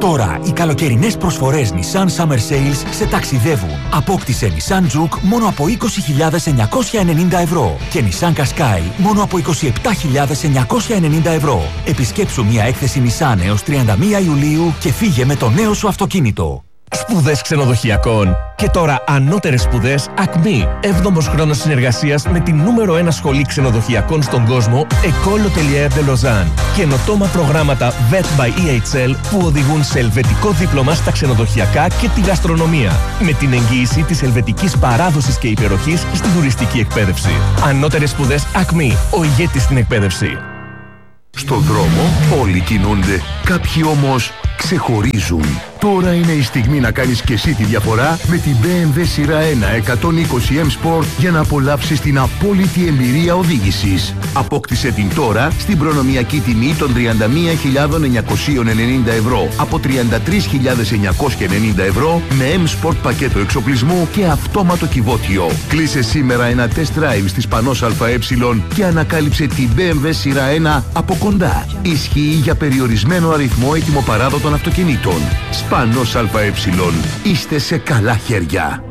Τώρα οι καλοκαιρινές προσφορές Nissan Summer Sales σε ταξιδεύουν. Απόκτησε Nissan Juke μόνο από 20.990 ευρώ και Nissan Qashqai μόνο από 27.990 ευρώ. Επισκέψου μια έκθεση Nissan έως 31 Ιουλίου και φύγε με το νέο σου αυτοκίνητο. Σπουδές ξενοδοχειακών. Και τώρα ανώτερες σπουδές Acme. 7ος χρόνος συνεργασίας με την νούμερο 1 σχολή ξενοδοχειακών στον κόσμο, École Hôtelière de Lausanne. Καινοτόμα προγράμματα VET by EHL που οδηγούν σε ελβετικό δίπλωμα στα ξενοδοχειακά και τη γαστρονομία. Με την εγγύηση της ελβετικής παράδοσης και υπεροχής στην τουριστική εκπαίδευση. Ανώτερες σπουδές Acme. Ο ηγέτης στην εκπαίδευση. Στον δρόμο όλοι κινούνται, κάποιοι όμως ξεχωρίζουν. Τώρα είναι η στιγμή να κάνεις και εσύ τη διαφορά με την BMW σειρά 1 120M Sport για να απολαύσεις την απόλυτη εμπειρία οδήγησης. Απόκτησε την τώρα στην προνομιακή τιμή των 31.990 ευρώ από 33.990 ευρώ με M Sport πακέτο εξοπλισμού και αυτόματο κυβότιο. Κλείσε σήμερα ένα test drive στη Σπανός ΑΕ και ανακάλυψε την BMW σειρά 1 από κοντά. Ισχύει για περιορισμένο αριθμό ετοιμοπαράδοτων αυτοκινήτων. Σπανός ΑΕ. Είστε σε καλά χέρια.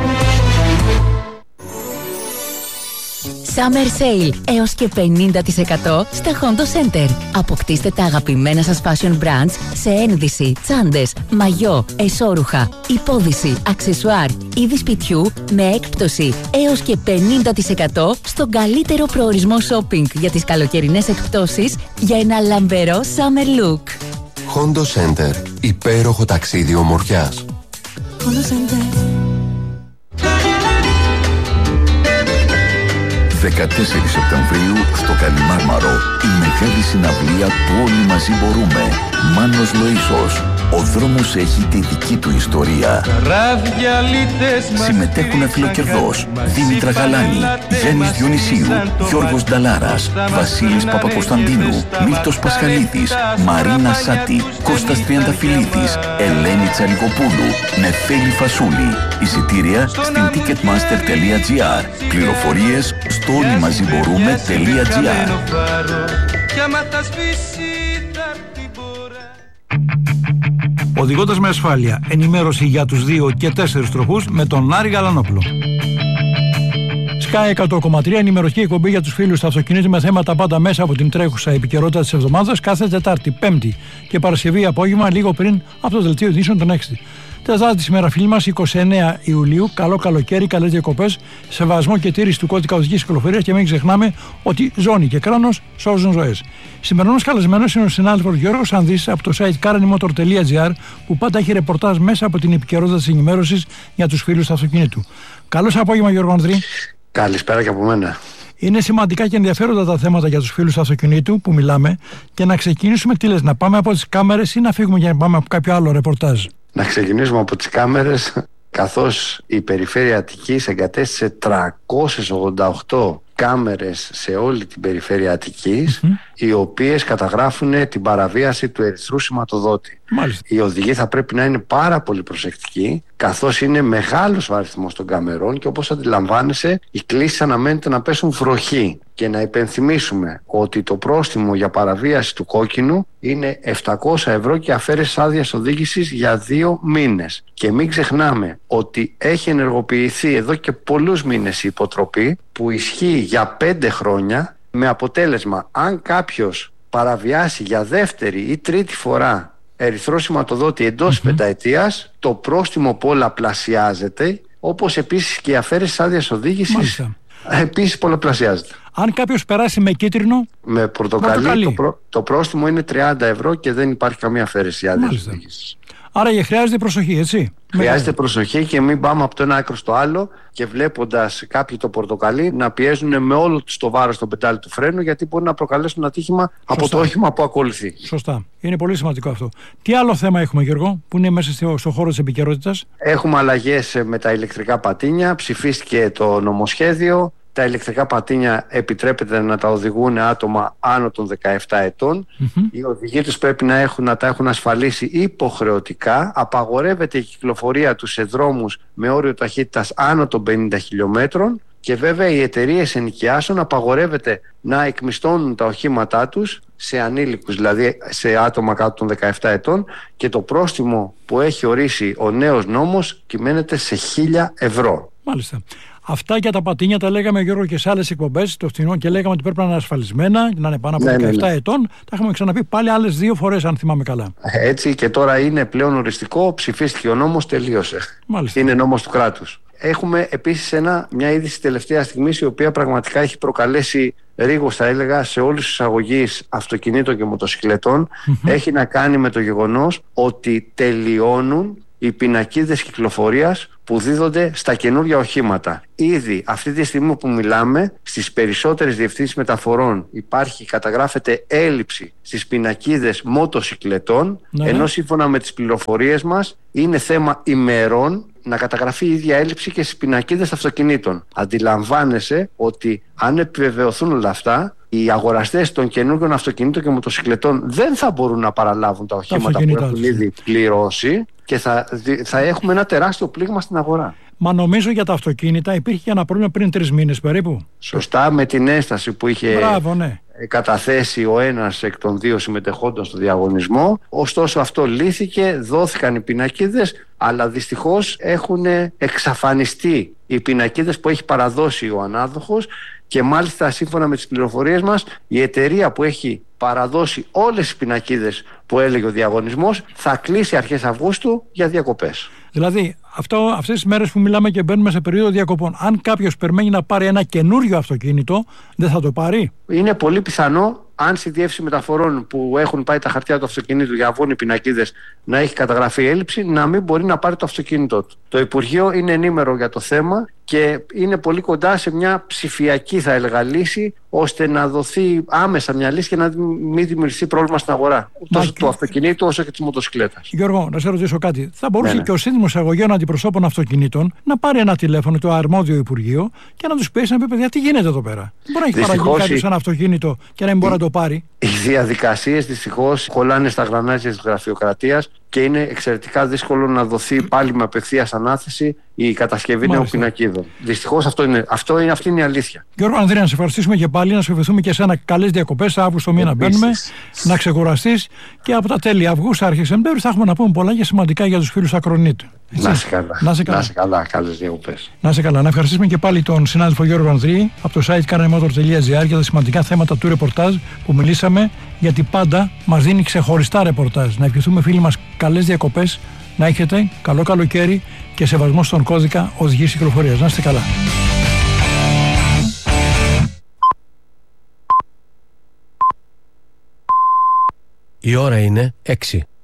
Summer Sale έως και 50% στα Hondo Center. Αποκτήστε τα αγαπημένα σας fashion brands σε ένδυση, τσάντες, μαγιό, εσώρουχα, υπόδυση, αξεσουάρ, είδη σπιτιού με έκπτωση έως και 50% στον καλύτερο προορισμό shopping για τις καλοκαιρινές εκπτώσεις για ένα λαμπερό summer look. Hondo Center. Υπέροχο ταξίδι ομορφιάς. Hondo Center. 14 Σεπτεμβρίου στο Καλιμάρμαρο η μεγάλη συναυλία του Όλοι Μαζί Μπορούμε. Μάνος Λοΐσος. Ο δρόμος έχει τη δική του ιστορία. Συμμετέχουν Φιλοκερδός, Δήμητρα Γαλάνη, Γιάννης Διονυσίου, Γιώργος Νταλάρας, Βασίλης Παπακοσταντίνου, Μίλτος Πασχαλίδης, Μαρίνα Σάτη, Κώστας Τριανταφυλλίδης, Ελένη Τσαλικοπούλου, Νεφέλη Φασούλη. Εισιτήρια στην ticketmaster.gr. Πληροφορίες στο όλοιμαζιμπορούμε.gr. Οδηγώντας με ασφάλεια, ενημέρωση για τους 2 και 4 τροχούς με τον Άρη Γαλανόπουλο. Sky 100,3 ενημερωτική εκπομπή για τους φίλους του αυτοκινήτου με θέματα πάντα μέσα από την τρέχουσα επικαιρότητα της εβδομάδας κάθε Τετάρτη, Πέμπτη και Παρασκευή απόγευμα λίγο πριν από το δελτίο ειδήσεων των 6. Τετάρτη σήμερα, φίλοι μας, 29 Ιουλίου. Καλό καλοκαίρι, καλές διακοπές, σεβασμό και τήρηση του κώδικα οδικής κυκλοφορίας και μην ξεχνάμε ότι ζώνη και κράνος σώζουν ζωές. Σημερινός καλεσμένος είναι ο συνάδελφος Γιώργος Ανδρής από το site karanimotor.gr που πάντα έχει ρεπορτάζ μέσα από την επικαιρότητα της ενημέρωσης για τους φίλους του αυτοκινήτου. Καλώς απόγευμα, Γιώργο Ανδρή. Καλησπέρα και από μένα. Είναι σημαντικά και ενδιαφέροντα τα θέματα για τους φίλους του αυτοκινήτου που μιλάμε και να ξεκινήσουμε τι λες, να πάμε από τις κάμερες ή να φύγουμε για να πάμε από κάποιο άλλο ρεπορτάζ? Να ξεκινήσουμε από τις κάμερες, καθώς η περιφέρεια Αττικής εγκατέστησε 388 κάμερες σε όλη την περιφέρεια Αττικής, οι οποίες καταγράφουν την παραβίαση του ερυθρού σηματοδότη. Μάλιστα. Οι οδηγοί θα πρέπει να είναι πάρα πολύ προσεκτικοί, καθώς είναι μεγάλος ο αριθμός των καμερών και όπως αντιλαμβάνεσαι, οι κλήσεις αναμένεται να πέσουν βροχή. Και να υπενθυμίσουμε ότι το πρόστιμο για παραβίαση του κόκκινου είναι 700 ευρώ και αφαίρεση άδειας οδήγησης για 2 μήνες. Και μην ξεχνάμε ότι έχει ενεργοποιηθεί εδώ και πολλούς μήνες η υποτροπή που ισχύει για 5 χρόνια, με αποτέλεσμα αν κάποιος παραβιάσει για δεύτερη ή τρίτη φορά ερυθρό σηματοδότη εντός πενταετίας, το πρόστιμο πολλαπλασιάζεται, όπως επίσης και η αφαίρεση άδειας οδήγησης επίσης πολλαπλασιάζεται. Αν κάποιος περάσει με κίτρινο, με πορτοκαλί. Το πρόστιμο είναι 30 ευρώ και δεν υπάρχει καμία αφαίρεση άδειας οδήγησης. Άρα χρειάζεται προσοχή, έτσι. Χρειάζεται προσοχή και μην πάμε από το ένα άκρο στο άλλο και βλέποντας κάποιοι το πορτοκαλί να πιέζουν με όλο το βάρος στο πεντάλι του φρένου, γιατί μπορεί να προκαλέσουν ατύχημα από το όχημα που ακολουθεί. Σωστά. Είναι πολύ σημαντικό αυτό. Τι άλλο θέμα έχουμε, Γιώργο, που είναι μέσα στο χώρο της επικαιρότητας? Έχουμε αλλαγές με τα ηλεκτρικά πατίνια. Ψηφίστηκε το νομοσχέδιο. Τα ηλεκτρικά πατίνια επιτρέπεται να τα οδηγούν άτομα άνω των 17 ετών. Οι οδηγοί τους πρέπει να τα έχουν ασφαλίσει υποχρεωτικά. Απαγορεύεται η κυκλοφορία τους σε δρόμους με όριο ταχύτητας άνω των 50 χιλιόμετρων Και βέβαια οι εταιρείες ενοικιάσεων απαγορεύεται να εκμισθώνουν τα οχήματά τους σε ανήλικους, δηλαδή σε άτομα κάτω των 17 ετών, και το πρόστιμο που έχει ορίσει ο νέος νόμος κυμαίνεται σε 1.000 ευρώ. Μάλιστα. Αυτά για τα πατίνια τα λέγαμε, Γιώργο, και σε άλλες εκπομπές το φθηνό, και λέγαμε ότι πρέπει να είναι ασφαλισμένα, να είναι πάνω από 17 ετών. Τα έχουμε ξαναπεί πάλι άλλες 2 φορές, αν θυμάμαι καλά. Έτσι, και τώρα είναι πλέον οριστικό, ψηφίστηκε ο νόμος, τελείωσε. Μάλιστα. Είναι νόμος του κράτους. Έχουμε επίσης μια είδηση τελευταία στιγμή, η οποία πραγματικά έχει προκαλέσει ρίγος, θα έλεγα, σε όλους τους εισαγωγείς αυτοκινήτων και μοτοσυκλετών. Έχει να κάνει με το γεγονός ότι τελειώνουν οι πινακίδες κυκλοφορίας που δίδονται στα καινούργια οχήματα. Ήδη αυτή τη στιγμή που μιλάμε, στις περισσότερες διευθύνσεις μεταφορών καταγράφεται έλλειψη στις πινακίδες μοτοσυκλετών, ενώ σύμφωνα με τις πληροφορίες μας είναι θέμα ημερών να καταγραφεί η ίδια έλλειψη και στις πινακίδες αυτοκινήτων. Αντιλαμβάνεσαι ότι αν επιβεβαιωθούν όλα αυτά, οι αγοραστές των καινούργιων αυτοκινήτων και μοτοσυκλετών δεν θα μπορούν να παραλάβουν τα οχήματα που έχουν ήδη πληρώσει, και θα έχουμε ένα τεράστιο πλήγμα στην αγορά. Μα νομίζω για τα αυτοκίνητα υπήρχε και ένα πρόβλημα πριν 3 μήνες περίπου. Σωστά, με την ένσταση που είχε καταθέσει ο ένας εκ των 2 συμμετεχόντων στο διαγωνισμό. Ωστόσο αυτό λύθηκε, δόθηκαν οι πινακίδες, αλλά δυστυχώς έχουν εξαφανιστεί οι πινακίδες που έχει παραδώσει ο ανάδοχος, και μάλιστα σύμφωνα με τις πληροφορίες μας η εταιρεία που έχει παραδώσει όλες τις πινακίδες που έλεγε ο διαγωνισμός θα κλείσει αρχές Αυγούστου για διακοπές. Δηλαδή αυτές τις μέρες που μιλάμε και μπαίνουμε σε περίοδο διακοπών, αν κάποιος περιμένει να πάρει ένα καινούριο αυτοκίνητο, δεν θα το πάρει? Είναι πολύ πιθανό, αν στη διεύθυνση μεταφορών που έχουν πάει τα χαρτιά του αυτοκινήτου για να βγουν οι πινακίδες να έχει καταγραφεί έλλειψη, να μην μπορεί να πάρει το αυτοκίνητό του. Το Υπουργείο είναι ενήμερο για το θέμα και είναι πολύ κοντά σε μια ψηφιακή, θα έλεγα, λύση, ώστε να δοθεί άμεσα μια λύση και να μην δημιουργηθεί πρόβλημα στην αγορά, τόσο του αυτοκινήτου όσο και της μοτοσυκλέτας. Γιώργο, να σε ρωτήσω κάτι. Θα μπορούσε και ο Σύνδημος Εισαγωγέων Αντιπροσώπων Αυτοκινήτων να πάρει ένα τηλέφωνο, το αρμόδιο Υπουργείο, και να τους πει: παιδιά, τι γίνεται εδώ πέρα? Δεν μπορεί να έχει παραγγείλει κάποιος ένα αυτοκίνητο και να μην μπορεί να το πάρει. Οι διαδικασίες δυστυχώς κολλάνε στα γρανάζια της γραφειοκρατίας και είναι εξαιρετικά δύσκολο να δοθεί πάλι με απευθείας ανάθεση η κατασκευή νέων πινακίδων. Δυστυχώς αυτή είναι η αλήθεια. Γιώργο Ανδρέα, να σε ευχαριστήσουμε και πάλι, να σε ευχηθούμε και εσένα καλές διακοπές. Αύγουστο μήνα μπαίνουμε, να ξεκουραστείς, και από τα τέλη Αυγούστου, αρχές Σεπτέμβρη θα έχουμε να πούμε πολλά και σημαντικά για τους φίλους Ακρονίτου. Να σε καλά, καλές διακοπές. Να σε καλά. Να ευχαριστήσουμε και πάλι τον συνάδελφο Γιώργο Ανδρή από το site carnemotor.gr για τα σημαντικά θέματα του ρεπορτάζ που μιλήσαμε, γιατί πάντα μας δίνει ξεχωριστά ρεπορτάζ. Να ευχηθούμε, φίλοι μας, καλές διακοπές, να έχετε καλό καλοκαίρι και σεβασμό στον κώδικα οδηγής κυκλοφορίας. Να είστε καλά. Η ώρα είναι 6.